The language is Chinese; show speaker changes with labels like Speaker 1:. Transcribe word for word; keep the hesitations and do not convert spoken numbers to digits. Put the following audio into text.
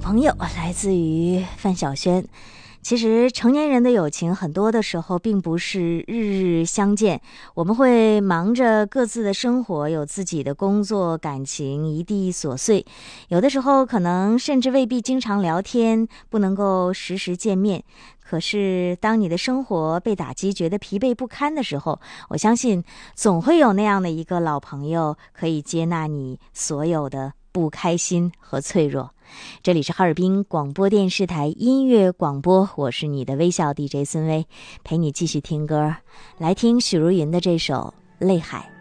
Speaker 1: 朋友来自于范晓萱。其实成年人的友情很多的时候并不是日日相见，我们会忙着各自的生活，有自己的工作、感情一地琐碎，有的时候可能甚至未必经常聊天，不能够时时见面。可是当你的生活被打击，觉得疲惫不堪的时候，我相信总会有那样的一个老朋友，可以接纳你所有的不开心和脆弱。这里是哈尔滨广播电视台音乐广播，我是你的微笑 D J 孙薇，陪你继续听歌，来听许茹芸的这首《泪海》。